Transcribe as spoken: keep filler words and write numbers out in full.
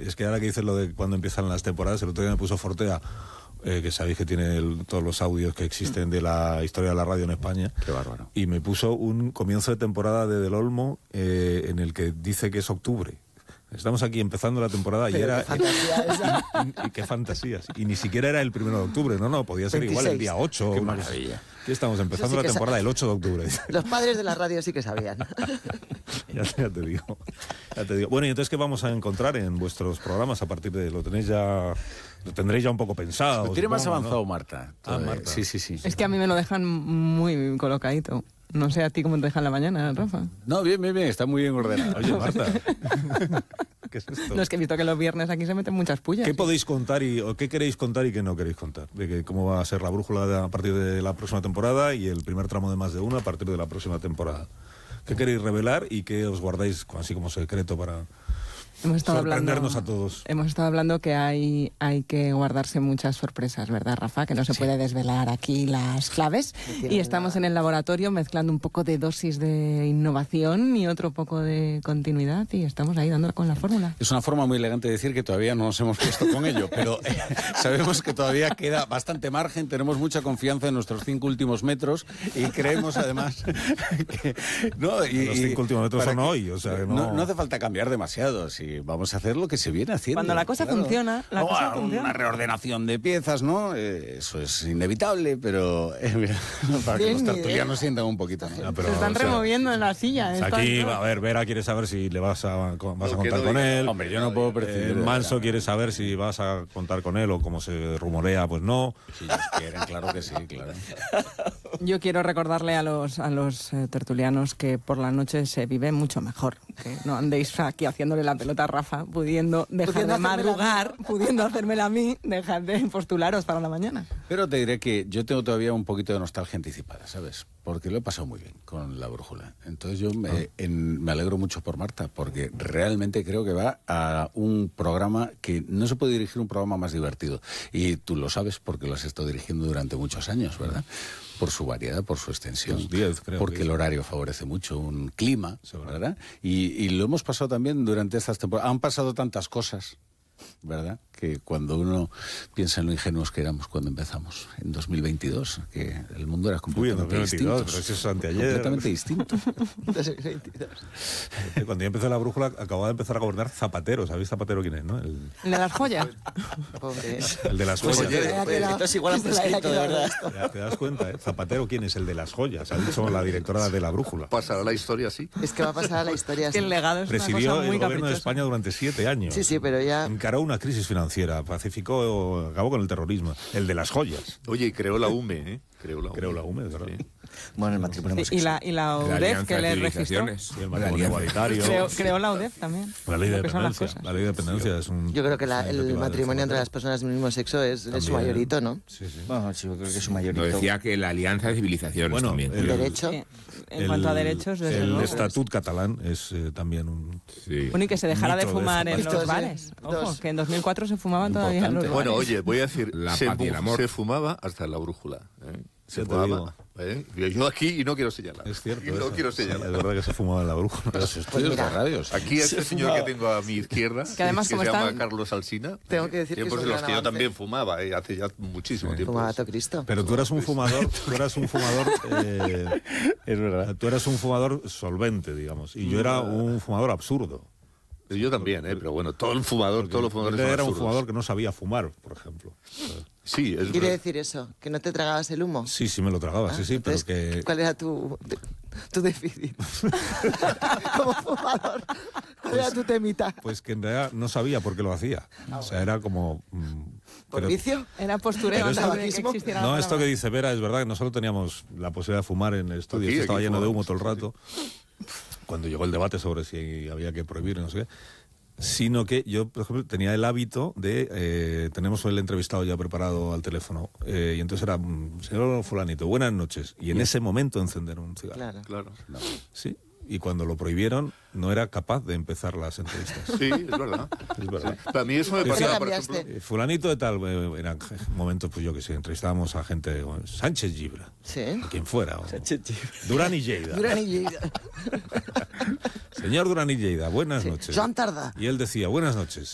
es que ahora que dices lo de cuando empiezan las temporadas, el otro día me puso Fortea, eh, que sabéis que tiene el, todos los audios que existen de la historia de la radio en España. Qué bárbaro. Y me puso un comienzo de temporada de Del Olmo eh, en el que dice que es octubre. Estamos aquí empezando la temporada y Pero era... qué fantasía esa. Y, y qué fantasías. Y ni siquiera era el primero de octubre, no, no, podía ser veintiséis. igual el día ocho. Qué una maravilla. Aquí estamos empezando Eso sí la que temporada sa- el ocho de octubre. Los padres de la radio sí que sabían. ya, ya te digo. Ya te digo. Bueno, y entonces, ¿qué vamos a encontrar en vuestros programas a partir de... Lo tenéis ya... Lo tendréis ya un poco pensado. Lo tiene más supongo, avanzado ¿no? Marta. Ah, Todavía. Marta. Sí, sí, sí. Es que a mí me lo dejan muy colocadito. No sé a ti cómo te dejan la mañana, Rafa. No, bien, bien, bien. Está muy bien ordenado. Oye, Marta. ¿Qué es esto? No, es que he visto que los viernes aquí se meten muchas pullas. ¿Qué podéis contar y o qué queréis contar y qué no queréis contar? De que cómo va a ser la brújula de- a partir de la próxima temporada y el primer tramo de Más de Uno a partir de la próxima temporada. ¿Qué queréis revelar y qué os guardáis así como secreto para Hemos estado sorprendernos hablando, a todos? Hemos estado hablando que hay, hay que guardarse muchas sorpresas, ¿verdad, Rafa? Que no se Sí. puede desvelar aquí las claves. tiene Y estamos nada. en el laboratorio mezclando un poco de dosis de innovación y otro poco de continuidad y estamos ahí dándole con la fórmula. Es una forma muy elegante de decir que todavía no nos hemos puesto con ello, pero eh, sabemos que todavía queda bastante margen, tenemos mucha confianza en nuestros cinco últimos metros y creemos además que... No, y, Los y cinco últimos metros para son que- hoy, o sea, que no- no... no hace falta cambiar demasiado, si vamos a hacer lo que se viene haciendo. Cuando la cosa funciona, la No, cosa una funciona. reordenación de piezas, ¿no? Eh, eso es inevitable, pero eh, mira, para que Bien, los ni tertulianos idea. sientan un poquito. ¿no? Ah, pero, se están o sea, removiendo en la silla. están- Aquí, a ver, Vera quiere saber si le vas a, vas a No, contar que no con diga. él. Hombre, yo no puedo Eh, prescindir de Manso Vera. quiere saber si vas a contar con él o como se rumorea, pues no. Si ellos quieren, claro que sí, claro. Yo quiero recordarle a los, a los eh, tertulianos que por la noche se vive mucho mejor. Que no andéis aquí haciéndole la pelota a Rafa, pudiendo dejar Pudiendo de hacérmela a mí. madrugar, pudiendo hacérmela a mí, dejar de postularos para la mañana. Pero te diré que yo tengo todavía un poquito de nostalgia anticipada, ¿sabes? Porque lo he pasado muy bien con la brújula. Entonces yo me, en- me alegro mucho por Marta, porque realmente creo que va a un programa que no se puede dirigir un programa más divertido. Y tú lo sabes porque lo has estado dirigiendo durante muchos años, ¿verdad? Por su variedad, por su extensión. Pues diez, creo porque que el es. horario favorece mucho, un clima, Seguro. ¿verdad? Y, y lo hemos pasado también durante estas temporadas. Han pasado tantas cosas, ¿verdad? Que cuando uno piensa en lo ingenuos que éramos cuando empezamos, en dos mil veintidós, que el mundo era Uy, en completamente dos mil veintidós, distinto. pero si eso es anteayer. Completamente distinto. dos mil veintidós. Cuando yo empecé la brújula, acababa de empezar a gobernar Zapatero. ¿Sabéis Zapatero quién es, no? El, ¿El de las joyas? Pobre. el de las Pues, joyas. oye, Ya pues, queda- entonces igual han que se la haya prescrito, de quedado verdad. esto. Ya, ¿te das cuenta, eh? Zapatero, ¿quién es? El de las joyas. Ha dicho la directora de la brújula. Pasará la historia así. Es que va a pasar a la historia Que así. el legado es una Presidió cosa el muy gobierno de caprichosa. España durante siete años. Sí, sí, pero ya... Encaró una crisis financiera, pacificó, acabó con el terrorismo. El de las joyas. Oye, y creó la U M E, ¿eh? Creó la U M E. Creo la U M E, ¿verdad? Sí. Bueno, el matrimonio Sí, y la, y la La U D E F Alianza que de le registró. Civilizaciones. Y el matrimonio igualitario. Creó, creó la U D E F también. La ley de Lo que son las dependencia. cosas. La ley de dependencia es un... Yo creo que la- es una el iniciativa de matrimonio entre Zapatero. las personas del mismo sexo es, es su También. mayorito, ¿no? Sí, sí. Bueno, sí, yo creo que es un No, mayorito. decía que la Alianza de Civilizaciones Bueno, también. el- Derecho. Sí. En El- cuanto a derechos, desde el luego. estatut catalán es eh, también un... Sí. Bueno, y que se dejara de Mito de fumar en Zapatero. los bares. Dos. Ojo, que en dos mil cuatro se fumaban todavía en los Importante. bares. Bueno, oye, voy a decir, La se, paz y el fu- amor. se fumaba hasta en la brújula. ¿eh? Se Ya te fumaba. digo. ¿eh? Yo aquí y no quiero señalar. Es cierto. Y no eso. quiero Sí, señalar. es verdad que se fumaba en la brújula. Los estudios mira, de radios. Aquí este señor que tengo a mi izquierda, Que además, que como se llama están- Carlos Alsina, Tengo que decir que tiempos es en un los gran que yo avance. también fumaba, eh, hace ya muchísimo tiempo. Fumaba todo Cristo. Pero tú eras un fumador, tú eras un fumador, eh, Es verdad. tú eras un fumador solvente, digamos, y yo era un fumador absurdo. Yo también, eh, pero bueno, todo el fumador, todos los fumadores Yo son era un absurdos. fumador que no sabía fumar, por ejemplo. Sí, es ¿Quiere verdad. decir eso? ¿Que no te tragabas el humo? Sí, sí me lo tragaba, sí, sí, pero Entonces, que... ¿cuál era tu, tu déficit? Como fumador, ¿cuál era tu temita? Pues que en realidad no sabía por qué lo hacía. O sea, era como... mm, ¿Por pero- vicio? Era postureo Pero antes esto- de que existiera la No, esto que palabra. dice Vera es verdad que nosotros teníamos la posibilidad de fumar en el estudio, Aquí, esto estaba aquí lleno de humo fumamos, todo el rato, cuando llegó el debate sobre si había que prohibir, no sé qué, sino que yo, por ejemplo, tenía el hábito de, eh, tenemos el entrevistado ya preparado al teléfono, eh, y entonces era, mm, señor fulanito, buenas noches, y en ese momento encender un cigarro. Claro. Claro. Sí, y cuando lo prohibieron no era capaz de empezar las entrevistas. Sí, es verdad. Es verdad. Para mí eso me Sí, pasaba, sí. por Cambiaste. ejemplo... Eh, Fulanito de tal, eh, eran momentos, pues yo que sé, entrevistábamos a gente, bueno, Sánchez Gibra, Sí. o quien fuera, o Durán y Lleida. Durán y Lleida. Señor Durán y Lleida, buenas Sí. noches. Joan Tardá. Y él decía, buenas noches.